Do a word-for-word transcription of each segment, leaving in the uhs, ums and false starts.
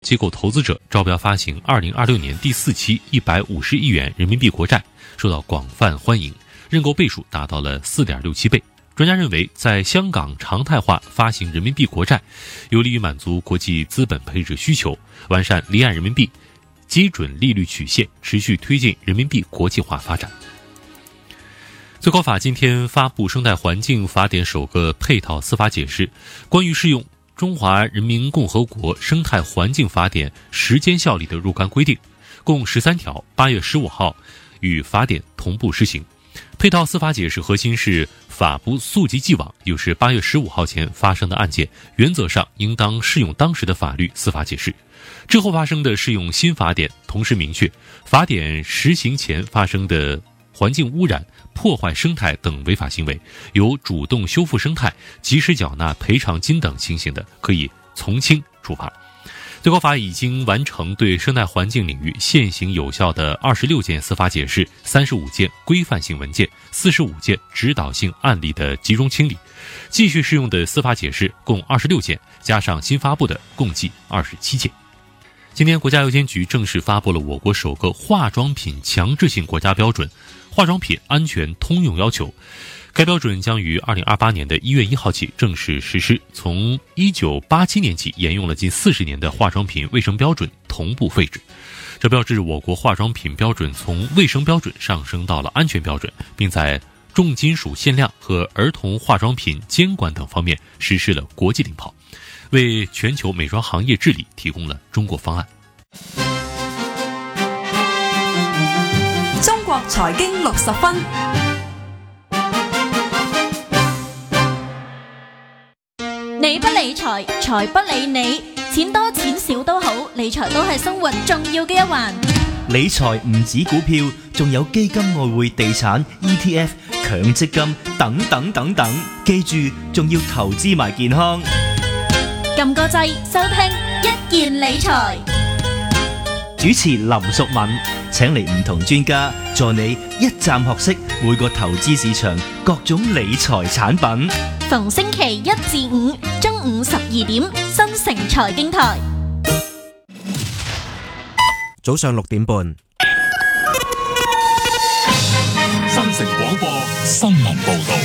机構投资者招标发行二零二六年第四期一百五十亿元人民币国债，受到广泛欢迎，认购倍数达到了 四点六七倍。专家认为，在香港常态化发行人民币国债，有利于满足国际资本配置需求，完善离岸人民币基准利率曲线，持续推进人民币国际化发展。最高法今天发布《生态环境法典》首个配套司法解释，关于适用《中华人民共和国生态环境法典》时间效力的若干规定，共十三条，八月十五号与法典同步施行。配套司法解释核心是法不溯及既往，又是八月十五号前发生的案件，原则上应当适用当时的法律司法解释。之后发生的适用新法典，同时明确法典实行前发生的环境污染、破坏生态等违法行为，有主动修复生态、及时缴纳赔偿金等情形的，可以从轻处罚。最高法已经完成对生态环境领域现行有效的二十六件司法解释、三十五件规范性文件、四十五件指导性案例的集中清理，继续适用的司法解释共二十六件，加上新发布的共计二十七件。今天，国家邮监局正式发布了我国首个化妆品强制性国家标准《化妆品安全通用要求》。该标准将于二零二八年的一月一号起正式实施，从一九八七年起沿用了近四十年的化妆品卫生标准同步废止。这标志我国化妆品标准从卫生标准上升到了安全标准，并在重金属限量和儿童化妆品监管等方面实施了国际领跑，为全球美妆行业治理提供了中国方案。 中國財經六十分。 你不理財，財不理你，錢多錢少都好，理財都係生活重要嘅一環。 理財唔止股票，仲有基金、外匯、地產、E T F、強積金等等等等。記住，仲要投資埋健康。 撳個掣，收聽一件理財。 主持林淑敏，請嚟唔同專家助你一站學識每個投資市場各種理財產品。 逢星期一至五中午十二點，新城財經台。 早上六點半， 新城廣播新聞報道。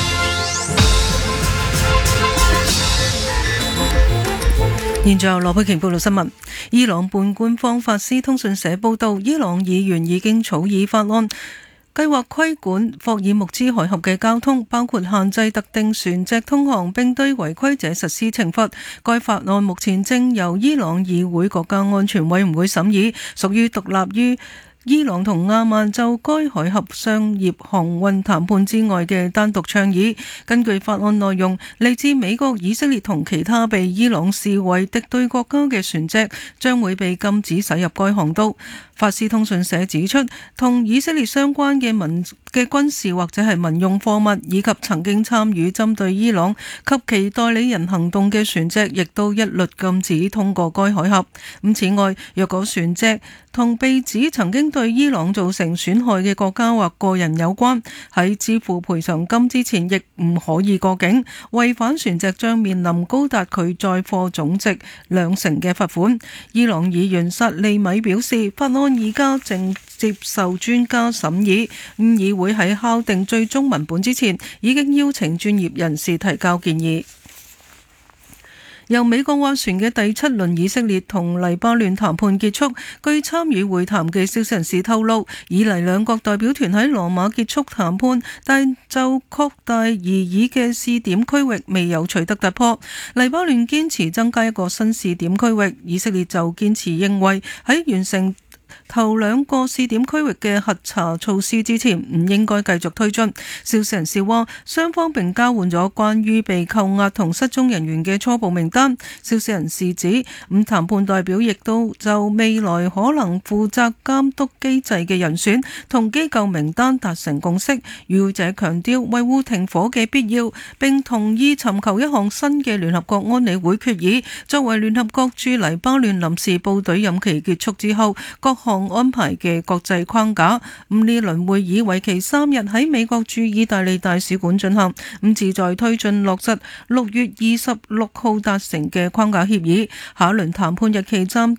現在由羅佩瓊報道新聞。伊朗半官方法斯通訊社報道，伊朗議員已經草擬法案，計劃規管霍爾木茲海峽嘅交通，包括限制特定船隻通航，並對違規者實施懲罰。該法案目前正由伊朗議會國家安全委員會審議，屬於獨立於伊朗同阿曼就該海峽商業航運談判之外嘅單獨倡議。根據法案內容，嚟自美國、以色列同其他被伊朗視為敵對國家嘅船隻將會被禁止駛入該航道。法斯通訊社指出，同以色列相關嘅民嘅軍事或者係民用貨物，以及曾經參與針對伊朗及其代理人行動嘅船隻，亦都一律禁止通過該海峽。咁此外，若果船隻同被指曾經對伊朗造成損害嘅國家或個人有關，喺支付賠償金之前亦唔可以過境，違反船隻將面臨高達佢載貨總值兩成嘅罰款。伊朗議員薩利米表示，法案而家正接受專家審議，議會喺敲定最終文本之前，已經邀請專業人士提交建議。由美國斡旋嘅第七輪以色列同黎巴嫩談判結束，據參與會談嘅消息人士透露，以黎兩國代表團喺羅馬結束談判，但就擴大擬議嘅試點區域未有取得突破。黎巴嫩堅持增加一個新試點區域，以色列就堅持認為喺完成頭兩個試點區域嘅核查措施之前，唔應該繼續推進。消息人士話，雙方並交換咗關於被扣押同失蹤人員嘅初步名單。消息人士指，咁談判代表亦都就未來可能負責監督機制嘅人選同機構名單達成共識。與會者強調維護停火嘅必要，並同意尋求一項新嘅聯合國安理會決議，作為聯合國駐黎巴嫩臨時部隊任期結束之後各項安排嘅國際框架。咁呢輪會議為期三日，喺美國駐意大利大使館進行，咁旨在推進落實六月二十六號達成嘅框架協議。下一輪談判日期暫